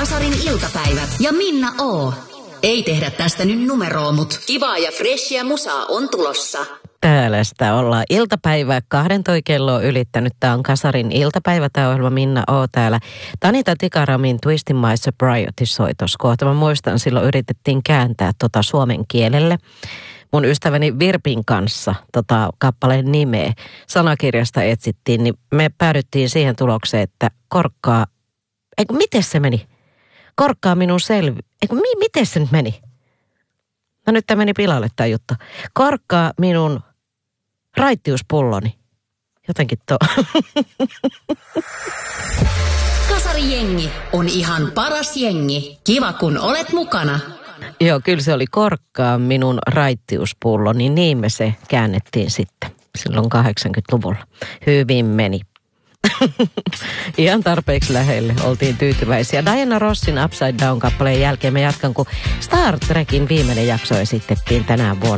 Kasarin iltapäivät ja Minna O. Ei tehdä tästä nyt numeroa, mut kivaa ja freshia musaa on tulossa. Täällä sitä ollaan. Iltapäivää 12 kello on ylittänyt. Tämä on Kasarin iltapäivä, tämä ohjelma Minna O täällä. Tanita Tikaramin Twisting My Sobriety-soitos. Kohta mä muistan, silloin yritettiin kääntää suomen kielelle. Mun ystäväni Virpin kanssa kappaleen nimeä sanakirjasta etsittiin, niin me päädyttiin siihen tulokseen, että korkkaa, miten se meni? Korkkaa minun miten se nyt meni? No nyt tämä meni pilalle tämä juttu. Korkkaa minun raittiuspulloni. Jotenkin Kasarijengi on ihan paras jengi. Kiva kun olet mukana. Joo, kyllä se oli korkkaa minun raittiuspulloni. Niin me se käännettiin sitten silloin 80-luvulla. Hyvin meni. Ihan tarpeeksi lähelle oltiin tyytyväisiä. Diana Rossin Upside Down-kappaleen jälkeen mä jatkan, kun Star Trekin viimeinen jakso esitettiin tänään vuonna.